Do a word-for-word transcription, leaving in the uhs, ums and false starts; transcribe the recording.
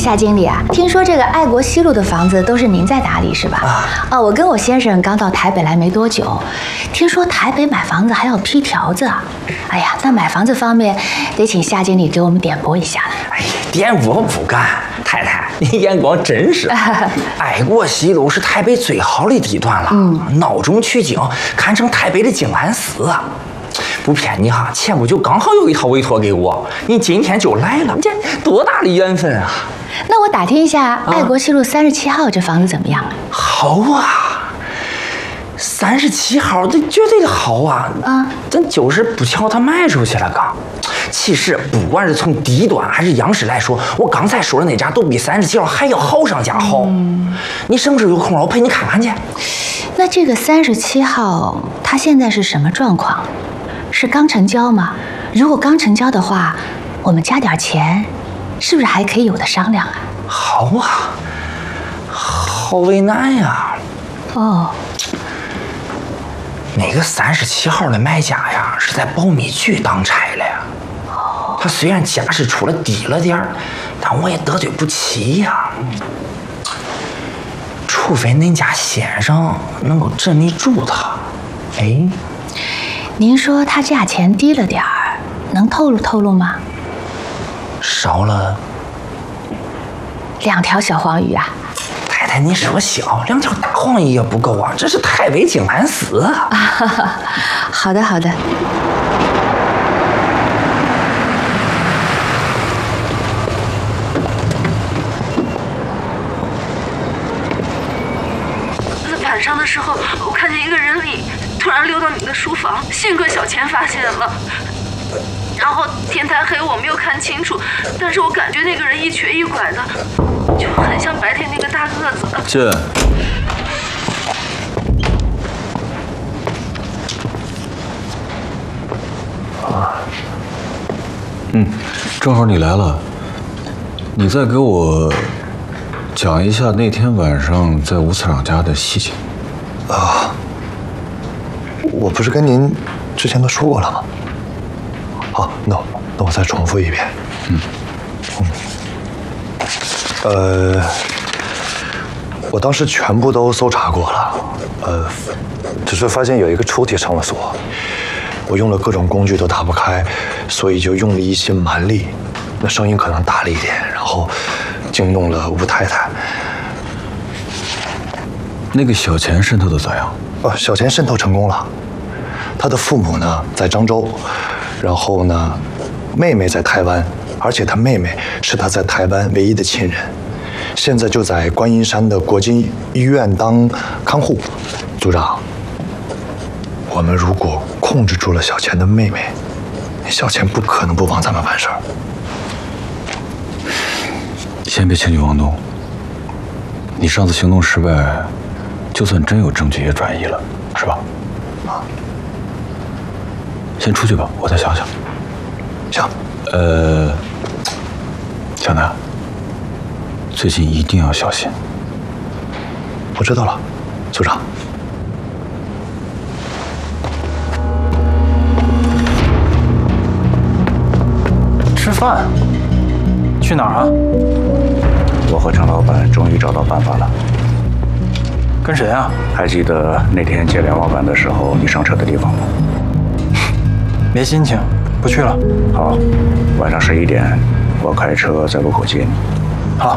夏经理啊，听说这个爱国西路的房子都是您在打理是吧？啊，哦，我跟我先生刚到台北来没多久，听说台北买房子还要批条子啊。哎呀，那买房子方面得请夏经理给我们点拨一下了。 哎呀，点拨不干，太太，你眼光真是。爱国西路是台北最好的地段了，嗯，闹中取静，堪称台北的静安寺。不骗你哈，前不久刚好有一套委托给我，你今天就来了，这多大的缘分啊！ 那我打听一下，啊、爱国西路三十七号这房子怎么样啊？ 好啊，三十七号这绝对好啊！啊，咱就是不巧它卖出去了刚。其实不管是从地段还是样式来说，我刚才说的那家都比三十七号还要好上加好。嗯、你什么时候有空了，我陪你看看去。 那这个三十七号，它现在是什么状况？是刚成交吗？如果刚成交的话，我们加点钱，是不是还可以有的商量啊？ 好啊，好为难呀。 哦， 那个三十七号的买家呀，是在保密局当差了呀。哦，他虽然价是出了低了点儿，但我也得罪不起呀。除非恁家先生能够镇得住他。哎。 您说它价钱低了点儿，能透露透露吗？ 少了两条小黄鱼啊！ 太太，你说小，两条大黄鱼也不够啊！这是台北静安寺啊！ 啊好的，好的。 晚上的时候，我看见一个人影突然溜到你的书房，幸亏小钱发现了。然后天太黑，我没有看清楚，但是我感觉那个人一瘸一拐的，就很像白天那个大个子。 进。啊。嗯，正好你来了，你再给我讲一下那天晚上在吴次长家的细节。 啊，我不是跟您之前都说过了吗？好，那那我再重复一遍。嗯嗯，呃，我当时全部都搜查过了，呃，只是发现有一个抽屉上了锁，我用了各种工具都打不开，所以就用了一些蛮力，那声音可能大了一点，然后惊动了吴太太。 那个小钱渗透的咋样？ 哦，小钱渗透成功了。他的父母呢在漳州，然后呢，妹妹在台湾，而且他妹妹是他在台湾唯一的亲人，现在就在观音山的国金医院当看护。组长，我们如果控制住了小钱的妹妹，小钱不可能不帮咱们办事儿。 先别轻举妄动。你上次行动失败，就算真有证据也转移了，是吧？啊，先出去吧，我再想想。 行。 呃，小南，最近一定要小心。 我知道了，组长。 吃饭？去哪儿啊？ 我和陈老板终于找到办法了。 跟谁啊？ 还记得那天见梁老板的时候你上车的地方吗？ 没心情，不去了。 好，晚上十一点，我开车在路口接你。 好。